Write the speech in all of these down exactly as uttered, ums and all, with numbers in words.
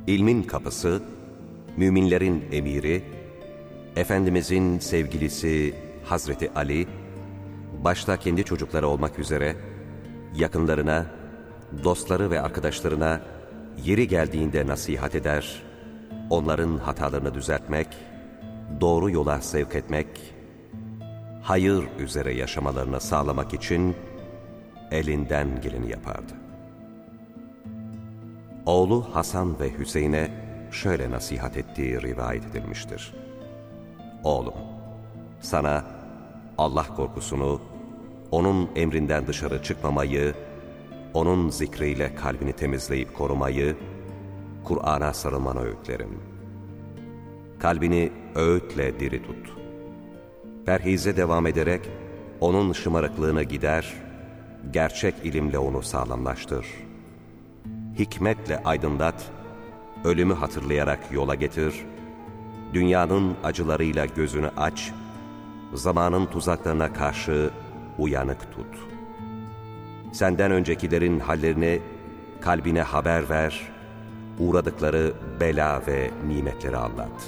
İlmin kapısı, müminlerin emiri, Efendimizin sevgilisi Hazreti Ali, başta kendi çocukları olmak üzere, yakınlarına, dostları ve arkadaşlarına yeri geldiğinde nasihat eder, onların hatalarını düzeltmek, doğru yola sevk etmek, hayır üzere yaşamalarını sağlamak için elinden geleni yapardı. Oğlu Hasan ve Hüseyin'e şöyle nasihat ettiği rivayet edilmiştir. Oğlum, sana Allah korkusunu, onun emrinden dışarı çıkmamayı, onun zikriyle kalbini temizleyip korumayı, Kur'an'a sarılmanı öğütlerim. Kalbini öğütle diri tut. Perhize devam ederek onun şımarıklığını gider, gerçek ilimle onu sağlamlaştır. Hikmetle aydınlat, ölümü hatırlayarak yola getir, dünyanın acılarıyla gözünü aç, zamanın tuzaklarına karşı uyanık tut. Senden öncekilerin hallerini kalbine haber ver, uğradıkları bela ve nimetleri anlat.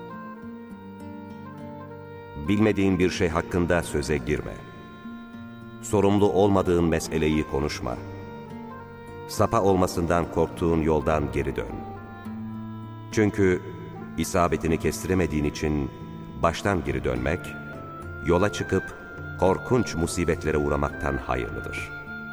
Bilmediğin bir şey hakkında söze girme. Sorumlu olmadığın meseleyi konuşma. Sapa olmasından korktuğun yoldan geri dön. Çünkü isabetini kestiremediğin için baştan geri dönmek, yola çıkıp korkunç musibetlere uğramaktan hayırlıdır.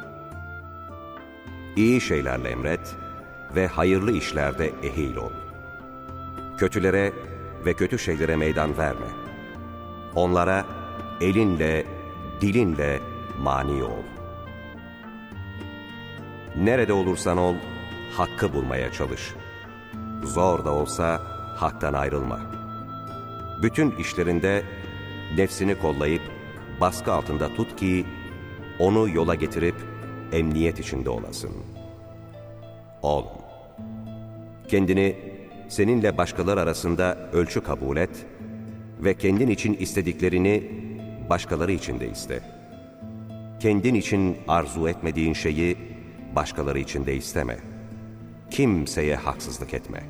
İyi şeylerle emret ve hayırlı işlerde ehil ol. Kötülere ve kötü şeylere meydan verme. Onlara elinle, dilinle mani ol. Nerede olursan ol, hakkı bulmaya çalış. Zor da olsa haktan ayrılma. Bütün işlerinde nefsini kollayıp baskı altında tut ki onu yola getirip emniyet içinde olasın. Oğlum, kendini seninle başkalar arasında ölçü kabul et ve kendin için istediklerini başkaları için de iste. Kendin için arzu etmediğin şeyi başkaları için de isteme. Kimseye haksızlık etme.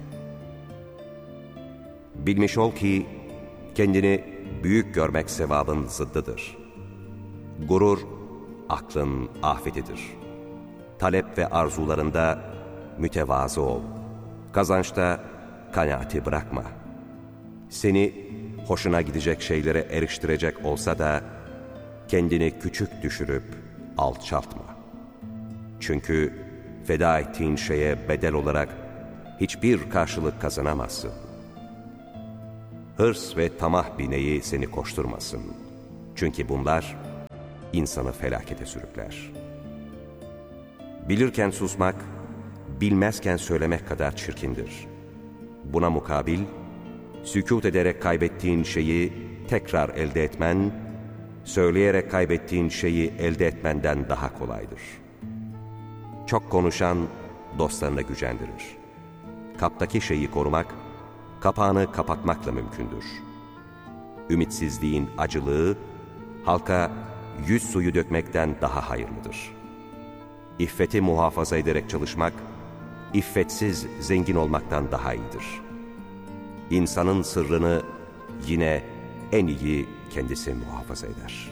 Bilmiş ol ki kendini büyük görmek sevabın zıddıdır. Gurur, aklın afetidir. Talep ve arzularında mütevazı ol. Kazançta kanaati bırakma. Seni hoşuna gidecek şeylere eriştirecek olsa da kendini küçük düşürüp alçaltma. Çünkü feda ettiğin şeye bedel olarak hiçbir karşılık kazanamazsın. Hırs ve tamah bineği seni koşturmasın. Çünkü bunlar insanı felakete sürükler. Bilirken susmak, bilmezken söylemek kadar çirkindir. Buna mukabil, sükût ederek kaybettiğin şeyi tekrar elde etmen, söyleyerek kaybettiğin şeyi elde etmenden daha kolaydır. Çok konuşan dostlarını gücendirir. Kaptaki şeyi korumak, kapağını kapatmakla mümkündür. Ümitsizliğin acılığı, halka yüz suyu dökmekten daha hayırlıdır. İffeti muhafaza ederek çalışmak, iffetsiz zengin olmaktan daha iyidir. İnsanın sırrını yine en iyi kendisi muhafaza eder.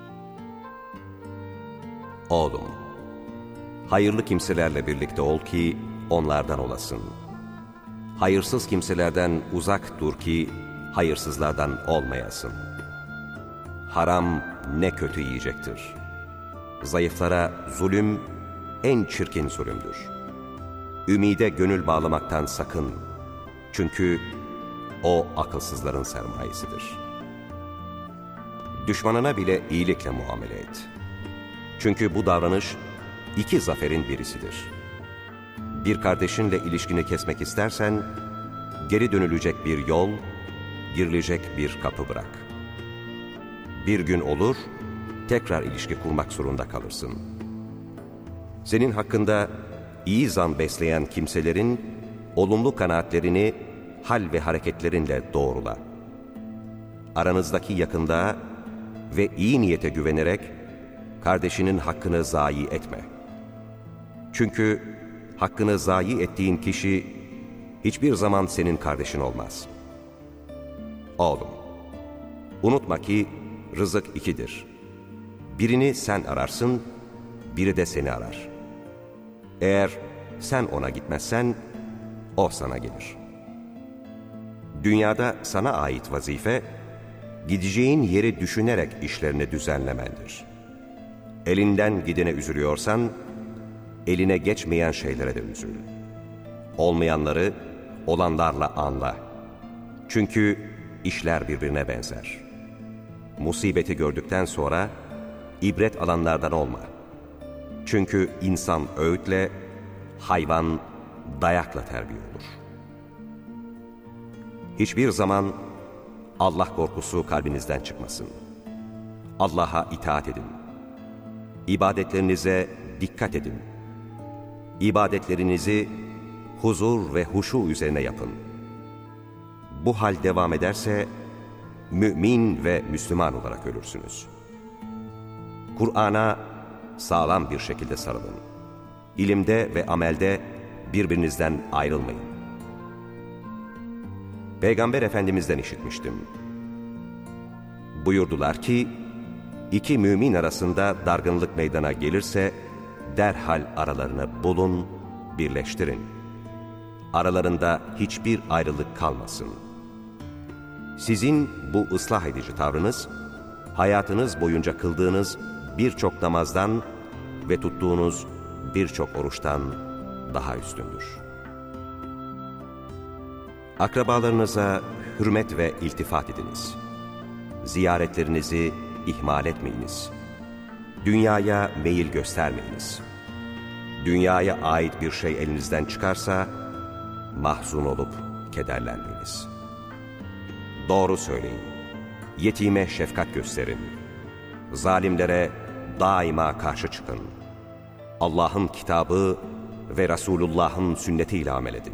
Oğlum, hayırlı kimselerle birlikte ol ki onlardan olasın. Hayırsız kimselerden uzak dur ki hayırsızlardan olmayasın. Haram ne kötü yiyecektir. Zayıflara zulüm en çirkin zulümdür. Ümide gönül bağlamaktan sakın. Çünkü o akılsızların sermayesidir. Düşmanına bile iyilikle muamele et. Çünkü bu davranış iki zaferin birisidir. Bir kardeşinle ilişkini kesmek istersen, geri dönülecek bir yol, girilecek bir kapı bırak. Bir gün olur, tekrar ilişki kurmak zorunda kalırsın. Senin hakkında iyi zan besleyen kimselerin olumlu kanaatlerini hal ve hareketlerinle doğrula. Aranızdaki yakınlığa ve iyi niyete güvenerek kardeşinin hakkını zayi etme. Çünkü hakkını zayi ettiğin kişi hiçbir zaman senin kardeşin olmaz. Oğlum, unutma ki rızık ikidir. Birini sen ararsın, biri de seni arar. Eğer sen ona gitmezsen, o sana gelir. Dünyada sana ait vazife, gideceğin yeri düşünerek işlerini düzenlemendir. Elinden gidene üzülüyorsan, eline geçmeyen şeylere de üzül. Olmayanları olanlarla anla. Çünkü işler birbirine benzer. Musibeti gördükten sonra ibret alanlardan olma. Çünkü insan öğütle, hayvan dayakla terbiye olur. Hiçbir zaman Allah korkusu kalbinizden çıkmasın. Allah'a itaat edin. İbadetlerinize dikkat edin. İbadetlerinizi huzur ve huşu üzerine yapın. Bu hal devam ederse, mümin ve Müslüman olarak ölürsünüz. Kur'an'a sağlam bir şekilde sarılın. İlimde ve amelde birbirinizden ayrılmayın. Peygamber Efendimiz'den işitmiştim. Buyurdular ki, iki mümin arasında dargınlık meydana gelirse, derhal aralarını bulun, birleştirin. Aralarında hiçbir ayrılık kalmasın. Sizin bu ıslah edici tavrınız, hayatınız boyunca kıldığınız birçok namazdan ve tuttuğunuz birçok oruçtan daha üstündür. Akrabalarınıza hürmet ve iltifat ediniz. Ziyaretlerinizi ihmal etmeyiniz. Dünyaya meyil göstermeyiniz. Dünyaya ait bir şey elinizden çıkarsa, mahzun olup kederlenmeyiniz. Doğru söyleyin. Yetime şefkat gösterin. Zalimlere daima karşı çıkın. Allah'ın kitabı ve Resulullah'ın sünnetiyle amel edin.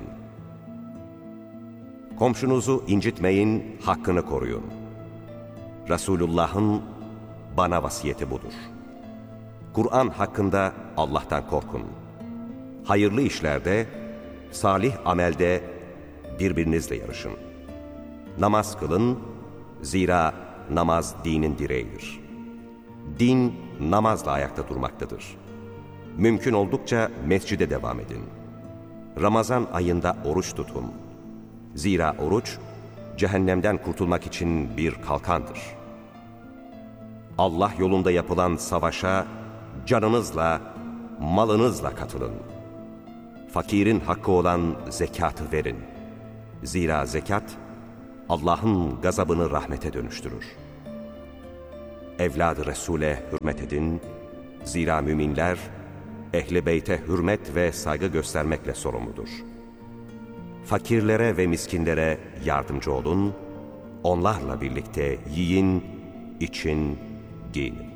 Komşunuzu incitmeyin, hakkını koruyun. Resulullah'ın bana vasiyeti budur. Kur'an hakkında Allah'tan korkun. Hayırlı işlerde, salih amelde birbirinizle yarışın. Namaz kılın, zira namaz dinin direğidir. Din namazla ayakta durmaktadır. Mümkün oldukça mescide devam edin. Ramazan ayında oruç tutun. Zira oruç, cehennemden kurtulmak için bir kalkandır. Allah yolunda yapılan savaşa canınızla, malınızla katılın. Fakirin hakkı olan zekatı verin. Zira zekat, Allah'ın gazabını rahmete dönüştürür. Evlad-ı Resul'e hürmet edin. Zira müminler, ehl-i beyte hürmet ve saygı göstermekle sorumludur. Fakirlere ve miskinlere yardımcı olun. Onlarla birlikte yiyin, için, giyinin.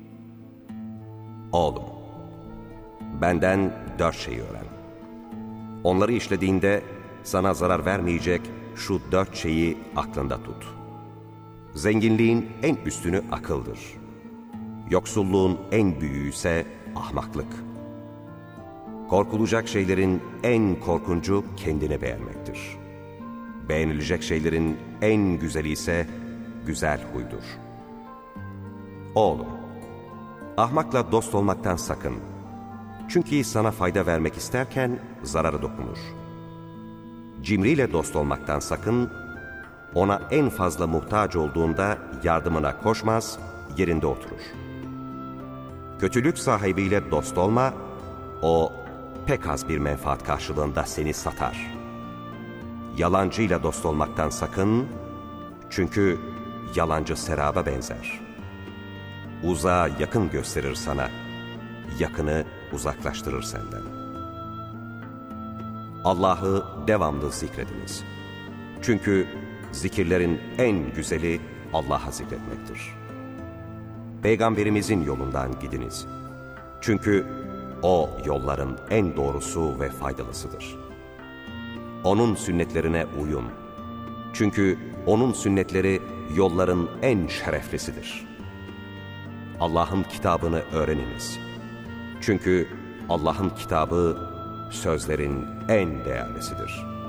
Oğlum, benden dört şeyi öğren. Onları işlediğinde sana zarar vermeyecek şu dört şeyi aklında tut. Zenginliğin en üstünü akıldır. Yoksulluğun en büyüğü ise ahmaklık. Korkulacak şeylerin en korkuncu kendini beğenmektir. Beğenilecek şeylerin en güzeli ise güzel huydur. Oğlum, ahmakla dost olmaktan sakın. Çünkü sana fayda vermek isterken zararı dokunur. Cimriyle dost olmaktan sakın. Ona en fazla muhtaç olduğunda yardımına koşmaz, yerinde oturur. Kötülük sahibiyle dost olma, o pek az bir menfaat karşılığında seni satar. Yalancıyla dost olmaktan sakın, çünkü yalancı seraba benzer. Uzağa yakın gösterir sana, yakını uzaklaştırır senden. Allah'ı devamlı zikrediniz. Çünkü zikirlerin en güzeli Allah'a zikretmektir. Peygamberimizin yolundan gidiniz. Çünkü o yolların en doğrusu ve faydalısıdır. Onun sünnetlerine uyun. Çünkü onun sünnetleri yolların en şereflisidir. Allah'ın kitabını öğreniniz. Çünkü Allah'ın kitabı sözlerin en değerlisidir.